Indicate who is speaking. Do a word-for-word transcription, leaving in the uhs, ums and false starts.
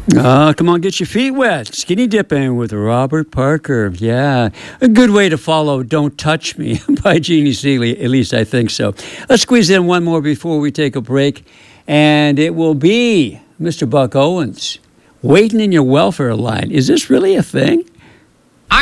Speaker 1: Oh, come on, get your feet wet. Skinny dipping with Robert Parker. Yeah, a good way to follow Don't Touch Me by Jeannie Seeley. At least I think so. Let's squeeze in one more before we take a break. And it will be Mister Buck Owens, Waiting in Your Welfare Line. Is this really a thing?